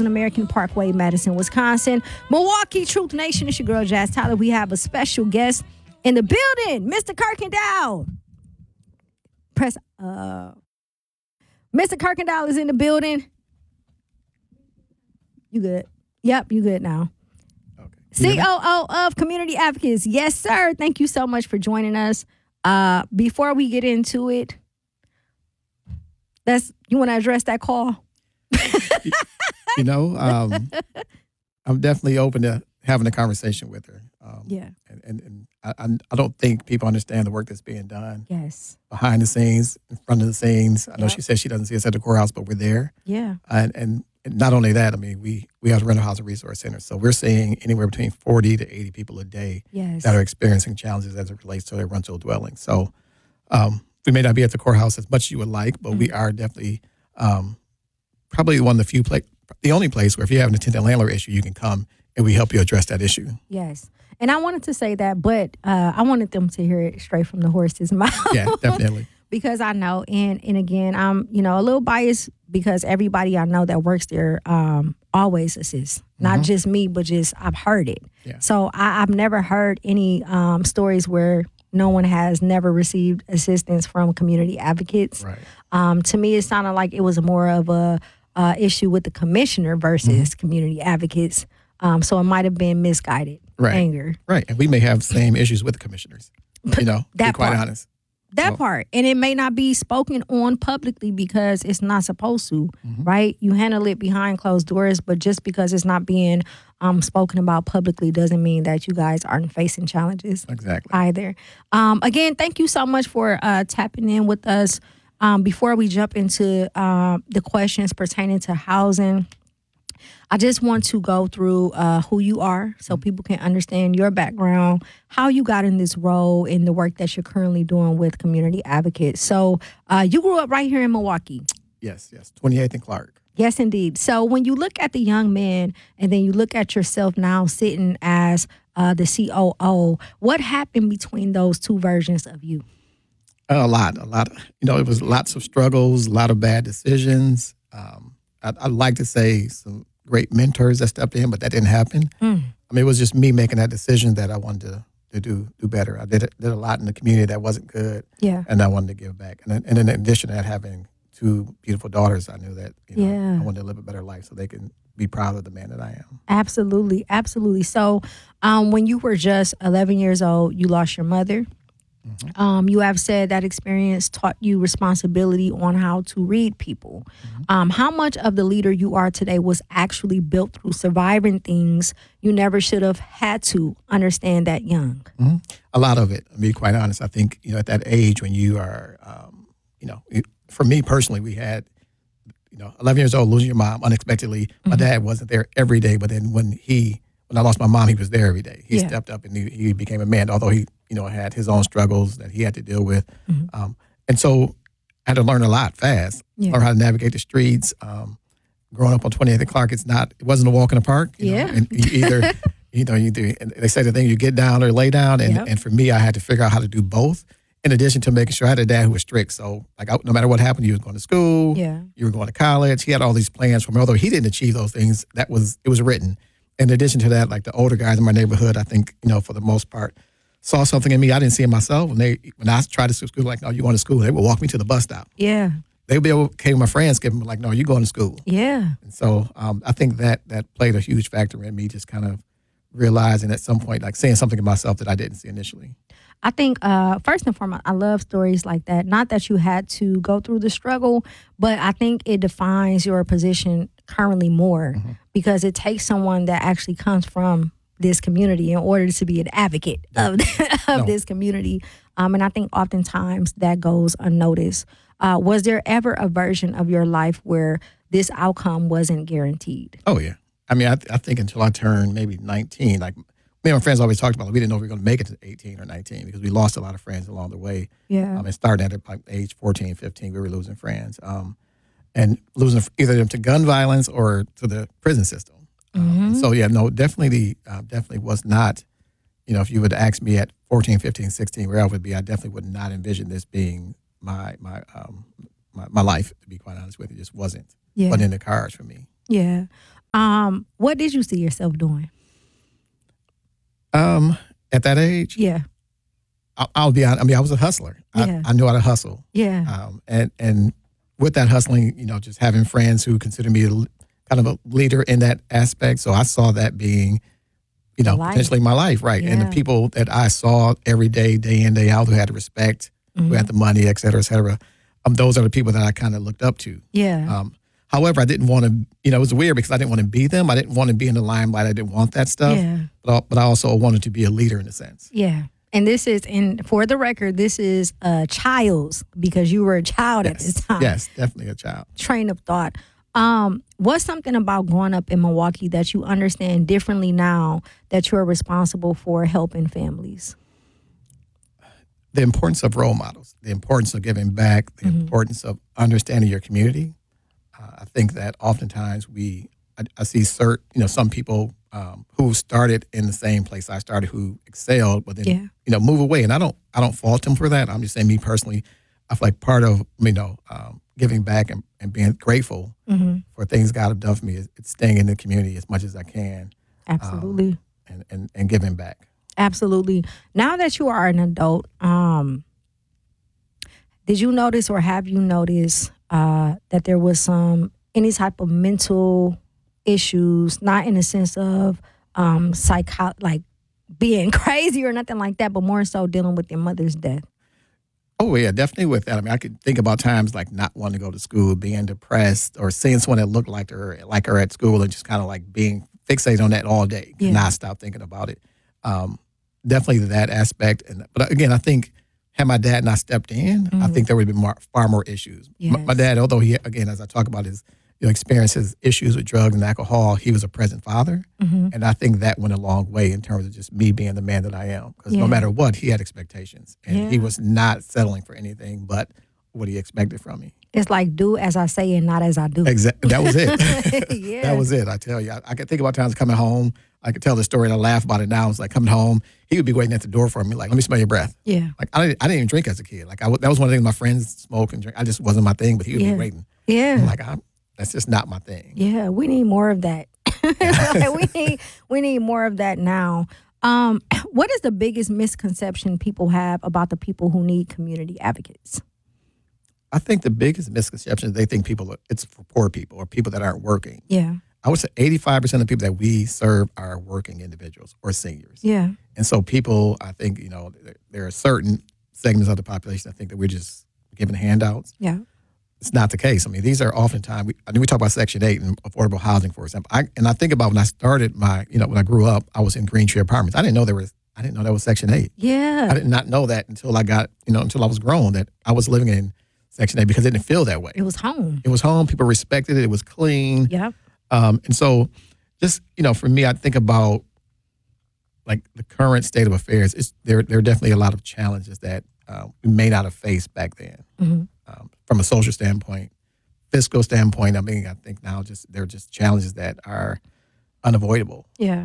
1000 American Parkway, Madison, Wisconsin. Milwaukee Truth Nation, it's your girl, Jazz Tyler. We have a special guest in the building, Mr. Kirkendall. Mr. Kirkendall is in the building. You good? Yep, you good now. Okay. COO of Community Advocates. Yes, sir. Thank you so much for joining us. Before we get into it, you want to address that call? I'm definitely open to having a conversation with her. And I don't think people understand the work that's being done. Yes. Behind the scenes, in front of the scenes. I know she says she doesn't see us at the courthouse, but we're there. Yeah. And not only that, I mean, we have the Rental Housing Resource Center. So we're seeing anywhere between 40 to 80 people a day that are experiencing challenges as it relates to their rental dwelling. So we may not be at the courthouse as much as you would like, but we are definitely probably one of the only place where if you have an attendant landlord issue, you can come and we help you address that issue. Yes. And I wanted to say that, but I wanted them to hear it straight from the horse's mouth. Yeah, definitely. Because I know, and again, I'm, a little biased because everybody I know that works there always assists. Not just me, but just I've heard it. Yeah. So I've never heard any stories where no one has never received assistance from community advocates. Right. To me, it sounded like it was more of a issue with the commissioner versus community advocates. So it might have been misguided anger. Right. And we may have the same issues with the commissioners, to be quite honest. That part. And it may not be spoken on publicly because it's not supposed to, right? You handle it behind closed doors, but just because it's not being spoken about publicly doesn't mean that you guys aren't facing challenges either. Again, thank you so much for tapping in with us. Before we jump into the questions pertaining to housing, I just want to go through who you are so people can understand your background, how you got in this role, and the work that you're currently doing with Community Advocates. So you grew up right here in Milwaukee. Yes, 28th and Clark. Yes, indeed. So when you look at the young man and then you look at yourself now sitting as the COO, what happened between those two versions of you? A lot. It was lots of struggles, a lot of bad decisions. I'd like to say some great mentors that stepped in, but that didn't happen. I mean, it was just me making that decision that I wanted to do better. I did a lot in the community that wasn't good, and I wanted to give back. And in addition to that, having two beautiful daughters, I knew that I wanted to live a better life so they can be proud of the man that I am. Absolutely. So when you were just 11 years old, you lost your mother. You have said that experience taught you responsibility on how to read people. How much of the leader you are today was actually built through surviving things you never should have had to understand that young? A lot of it, to be quite honest. I think, at that age when you are, for me personally, we had, 11 years old, losing your mom unexpectedly. My dad wasn't there every day, but then when I lost my mom, he was there every day. He stepped up and he became a man, although he, had his own struggles that he had to deal with. And so I had to learn a lot fast, learn how to navigate the streets. Growing up on 28th and Clark, it wasn't a walk in the park. You know, and you do, and they say the thing, you get down or lay down. And for me, I had to figure out how to do both. In addition to making sure I had a dad who was strict. So no matter what happened, you was going to school, you were going to college. He had all these plans for me, although he didn't achieve those things. It was written. In addition to that, like the older guys in my neighborhood, I think, for the most part, saw something in me I didn't see in myself. When I tried to school, like, no, you going to school, they would walk me to the bus stop. Yeah. They would be okay with my friends, giving me like, no, you going to school. Yeah. And so I think that played a huge factor in me just kind of realizing at some point, like saying something to myself that I didn't see initially. I think, first and foremost, I love stories like that. Not that you had to go through the struggle, but I think it defines your position currently more because it takes someone that actually comes from this community in order to be an advocate of this community. And I think oftentimes that goes unnoticed. Was there ever a version of your life where this outcome wasn't guaranteed? Oh, yeah. I mean, I think until I turned maybe 19, like, me and my friends always talked about it. We didn't know if we were going to make it to 18 or 19 because we lost a lot of friends along the way. Yeah. And starting at like age 14, 15, we were losing friends. And losing either them to gun violence or to the prison system. So, definitely was not, if you would ask me at 14, 15, 16, where I would be, I definitely would not envision this being my life, to be quite honest with you. It just wasn't in the cards for me. Yeah. What did you see yourself doing? At that age, Yeah. I'll be honest. I mean, I was a hustler. Yeah. I knew how to hustle. Yeah. And with that hustling, just having friends who consider me kind of a leader in that aspect. So I saw that being, Life. potentially my life, right? And the Yeah. people that I saw every day, day in, day out, who had the respect, who had the money, et cetera, et cetera. Those are the people that I kind of looked up to. Yeah. However, I didn't want to, it was weird because I didn't want to be them. I didn't want to be in the limelight. I didn't want that stuff. Yeah. But I also wanted to be a leader in a sense. Yeah. And this is, and for the record, this is a child's, because you were a child at this time. Yes, definitely a child. Train of thought. What's something about growing up in Milwaukee that you understand differently now that you're responsible for helping families? The importance of role models, the importance of giving back, the importance of understanding your community. I think that oftentimes I see some people who started in the same place I started, who excelled, but then move away, and I don't fault them for that. I'm just saying, me personally, I feel like part of giving back and being grateful for things God have done for me is staying in the community as much as I can. Absolutely. And giving back. Absolutely. Now that you are an adult, did you notice, or have you noticed that there was any type of mental issues, not in the sense of like being crazy or nothing like that, but more so dealing with your mother's death? Oh, yeah, definitely with that. I mean, I could think about times like not wanting to go to school, being depressed, or seeing someone that looked like her at school, and just kind of like being fixated on that all day, not stop thinking about it. Definitely that aspect. But again, I think had my dad not stepped in, I think there would have been far more issues. Yes. My dad, although he, again, as I talk about his experiences, issues with drugs and alcohol, he was a present father. And I think that went a long way in terms of just me being the man that I am. Because no matter what, he had expectations. And he was not settling for anything but what he expected from me. It's like, do as I say and not as I do. Exactly. That was it. Yeah. That was it. I tell you, I could think about times coming home. I could tell the story and I laugh about it now. It's like coming home, he would be waiting at the door for me, like, let me smell your breath. Yeah. Like, I didn't even drink as a kid. Like, that was one of the things my friends smoke and drink. I just wasn't my thing, but he would be waiting. Yeah. I'm like, that's just not my thing. Yeah, we need more of that. we need more of that now. What is the biggest misconception people have about the people who need community advocates? I think the biggest misconception is they think it's for poor people or people that aren't working. Yeah. I would say 85% of people that we serve are working individuals or seniors. Yeah. And so people, I think, there are certain segments of the population that think that we're just giving handouts. Yeah. It's not the case. I mean, these are oftentimes, we talk about Section 8 and affordable housing, for example. I think about when I started when I grew up, I was in Green Tree Apartments. I didn't know that was Section 8. Yeah. I did not know that until I got, until I was grown, that I was living in Section 8 because it didn't feel that way. It was home. It was home. People respected it. It was clean. Yeah. And so just, for me, I think about like the current state of affairs. There are definitely a lot of challenges that we may not have faced back then. From a social standpoint, fiscal standpoint, I think now there are just challenges that are unavoidable. Yeah.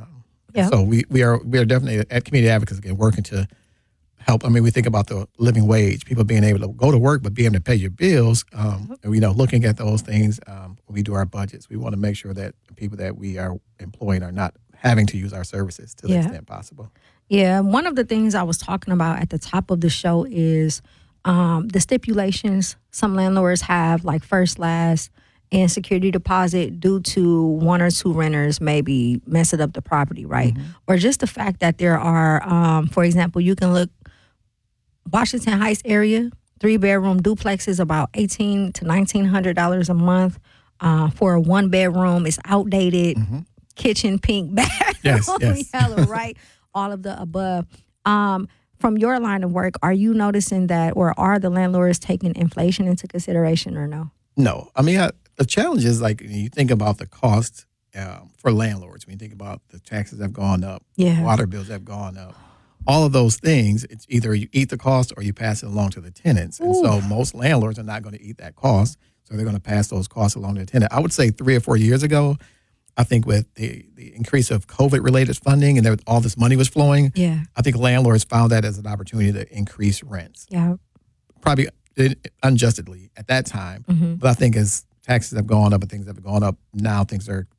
So we are definitely at Community Advocates, again, working to help. I mean, we think about the living wage, people being able to go to work, but being able to pay your bills. Looking at those things when we do our budgets, we want to make sure that the people that we are employing are not having to use our services to the extent possible. Yeah. One of the things I was talking about at the top of the show is the stipulations some landlords have, like first, last, and security deposit, due to one or two renters maybe messing up the property, right? Or just the fact that there are, for example, you can look Washington Heights area, 3-bedroom duplexes, about $1,800 to $1,900 a month. For a 1-bedroom, it's outdated, kitchen pink bathroom, yes. yellow, right? All of the above. From your line of work, are you noticing that, or are the landlords taking inflation into consideration, or no? No. I mean, the challenge is, like, you think about the cost for landlords. When you think about the taxes have gone up, water bills have gone up, all of those things, it's either you eat the cost or you pass it along to the tenants. And so most landlords are not going to eat that cost, so they're going to pass those costs along to the tenant. I would say 3 or 4 years ago, I think with the increase of COVID-related funding and all this money was flowing, I think landlords found that as an opportunity to increase rents. Yeah. Probably unjustly at that time. But I think as taxes have gone up and things have gone up, now things are